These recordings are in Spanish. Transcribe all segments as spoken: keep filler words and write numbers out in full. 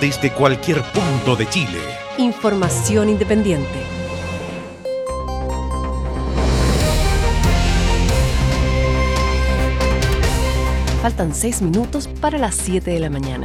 desde cualquier punto de Chile. Información independiente. Faltan seis minutos para las siete de la mañana.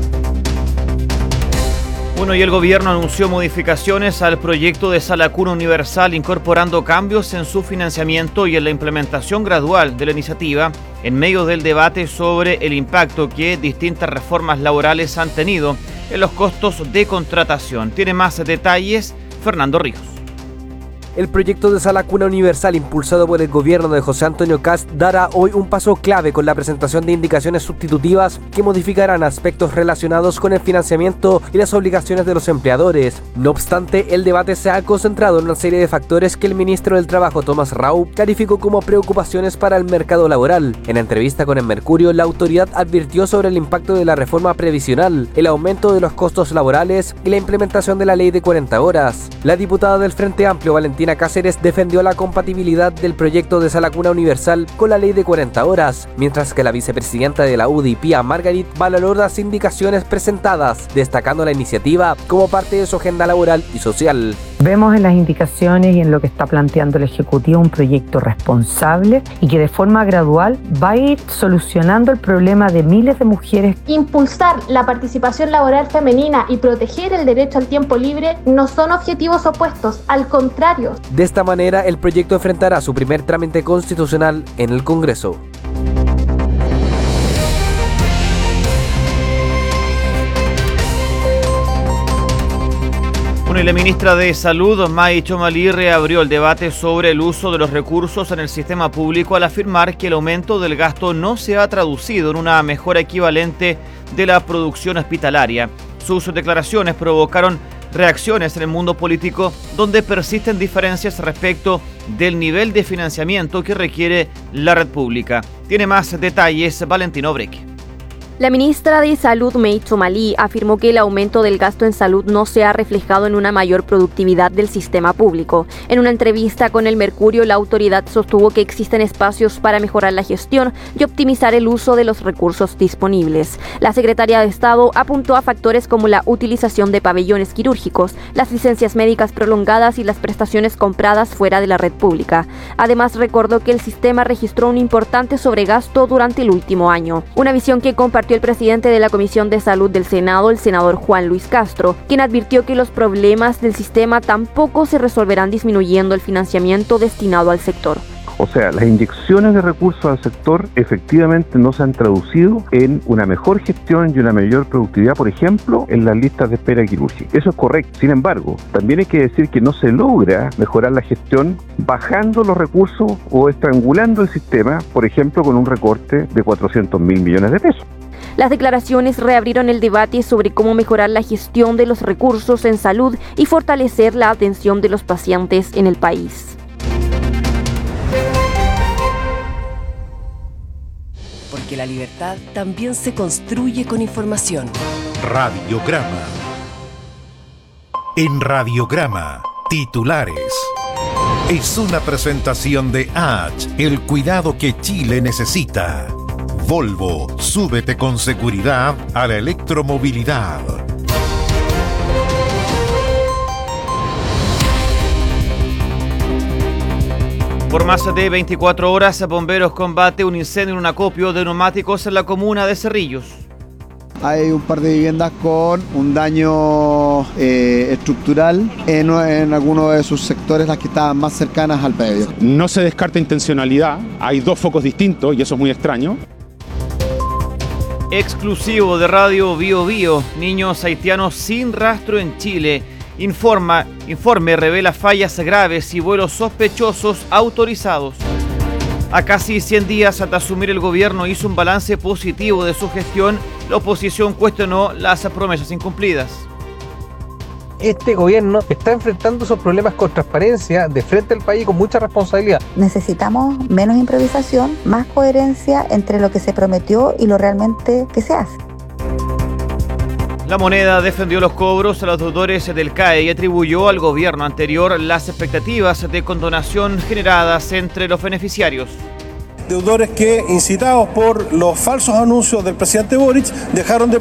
Bueno, y el gobierno anunció modificaciones al proyecto de Sala Cuna Universal, incorporando cambios en su financiamiento y en la implementación gradual de la iniciativa, en medio del debate sobre el impacto que distintas reformas laborales han tenido en los costos de contratación. Tiene más detalles Fernando Ríos. El proyecto de Sala Cuna Universal, impulsado por el gobierno de José Antonio Kast, dará hoy un paso clave con la presentación de indicaciones sustitutivas que modificarán aspectos relacionados con el financiamiento y las obligaciones de los empleadores. No obstante, el debate se ha concentrado en una serie de factores que el ministro del Trabajo, Tomás Raup, calificó como preocupaciones para el mercado laboral. En entrevista con el Mercurio, la autoridad advirtió sobre el impacto de la reforma previsional, el aumento de los costos laborales y la implementación de la ley de cuarenta horas. La diputada del Frente Amplio, Valentina Cáceres, defendió la compatibilidad del proyecto de Sala Cuna Universal con la ley de cuarenta horas, mientras que la vicepresidenta de la U D I, Pía Margarit, valoró las indicaciones presentadas, destacando la iniciativa como parte de su agenda laboral y social. Vemos en las indicaciones y en lo que está planteando el Ejecutivo un proyecto responsable y que de forma gradual va a ir solucionando el problema de miles de mujeres. Impulsar la participación laboral femenina y proteger el derecho al tiempo libre no son objetivos opuestos, al contrario. De esta manera, el proyecto enfrentará su primer trámite constitucional en el Congreso. Bueno, y la ministra de Salud, May Chomalí, reabrió el debate sobre el uso de los recursos en el sistema público al afirmar que el aumento del gasto no se ha traducido en una mejora equivalente de la producción hospitalaria. Sus declaraciones provocaron reacciones en el mundo político, donde persisten diferencias respecto del nivel de financiamiento que requiere la red pública. Tiene más detalles Valentino Breque. La ministra de Salud, May Chomalí, afirmó que el aumento del gasto en salud no se ha reflejado en una mayor productividad del sistema público. En una entrevista con el Mercurio, la autoridad sostuvo que existen espacios para mejorar la gestión y optimizar el uso de los recursos disponibles. La secretaria de Estado apuntó a factores como la utilización de pabellones quirúrgicos, las licencias médicas prolongadas y las prestaciones compradas fuera de la red pública. Además, recordó que el sistema registró un importante sobregasto durante el último año, una visión que compartió el presidente de la Comisión de Salud del Senado, el senador Juan Luis Castro, quien advirtió que los problemas del sistema tampoco se resolverán disminuyendo el financiamiento destinado al sector. O sea, las inyecciones de recursos al sector efectivamente no se han traducido en una mejor gestión y una mayor productividad, por ejemplo, en las listas de espera quirúrgica. Eso es correcto. Sin embargo, también hay que decir que no se logra mejorar la gestión bajando los recursos o estrangulando el sistema, por ejemplo, con un recorte de cuatrocientos mil millones de pesos. Las declaraciones reabrieron el debate sobre cómo mejorar la gestión de los recursos en salud y fortalecer la atención de los pacientes en el país. Porque la libertad también se construye con información. Radiograma. En Radiograma, titulares. Es una presentación de H, el cuidado que Chile necesita. Volvo, súbete con seguridad a la electromovilidad. Por más de veinticuatro horas, bomberos combate un incendio en un acopio de neumáticos en la comuna de Cerrillos. Hay un par de viviendas con un daño eh, estructural en, en algunos de sus sectores, las que estaban más cercanas al predio. No se descarta intencionalidad, hay dos focos distintos y eso es muy extraño. Exclusivo de Radio Bio Bio, niños haitianos sin rastro en Chile. Informa, informe revela fallas graves y vuelos sospechosos autorizados. A casi cien días de asumir, el gobierno hizo un balance positivo de su gestión. La oposición cuestionó las promesas incumplidas. Este gobierno está enfrentando esos problemas con transparencia de frente al país con mucha responsabilidad. Necesitamos menos improvisación, más coherencia entre lo que se prometió y lo realmente que se hace. La Moneda defendió los cobros a los deudores del C A E y atribuyó al gobierno anterior las expectativas de condonación generadas entre los beneficiarios. Deudores que, incitados por los falsos anuncios del presidente Boric, dejaron de